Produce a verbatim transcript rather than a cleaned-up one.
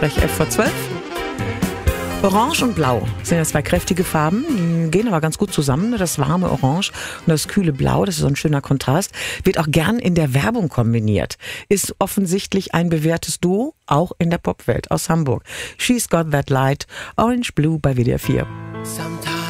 Gleich elf vor zwölf. Orange und Blau sind ja zwei kräftige Farben, die gehen aber ganz gut zusammen. Das warme Orange und das kühle Blau, das ist so ein schöner Kontrast, wird auch gern in der Werbung kombiniert. Ist offensichtlich ein bewährtes Duo, auch in der Popwelt aus Hamburg. She's Got That Light, Orange Blue bei W D R vier. Sometimes